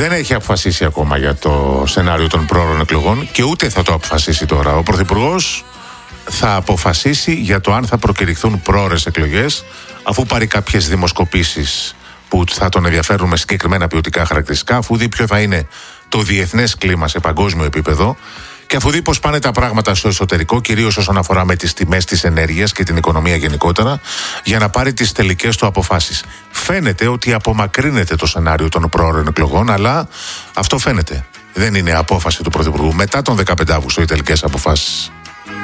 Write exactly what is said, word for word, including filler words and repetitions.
δεν έχει αποφασίσει ακόμα για το σενάριο των πρόωρων εκλογών και ούτε θα το αποφασίσει τώρα. Ο Πρωθυπουργός θα αποφασίσει για το αν θα προκηρυχθούν πρόωρες εκλογές, αφού πάρει κάποιες δημοσκοπήσεις που θα τον ενδιαφέρουν με συγκεκριμένα ποιοτικά χαρακτηριστικά, αφού δει ποιο θα είναι το διεθνές κλίμα σε παγκόσμιο επίπεδο και αφού δει πώς πάνε τα πράγματα στο εσωτερικό, κυρίως όσον αφορά με τις τιμές της ενέργειας και την οικονομία γενικότερα, για να πάρει τις τελικές του αποφάσεις. Φαίνεται ότι απομακρύνεται το σενάριο των πρόωρων εκλογών, αλλά αυτό φαίνεται. Δεν είναι απόφαση του Πρωθυπουργού. Μετά τον δεκαπέντε Αυγούστου οι τελικές αποφάσεις.